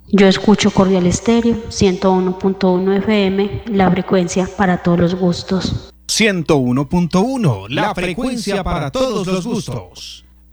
Yo escucho Cordial Estéreo, 101.1 FM, la frecuencia para todos los gustos. 101.1, la frecuencia para todos los gustos.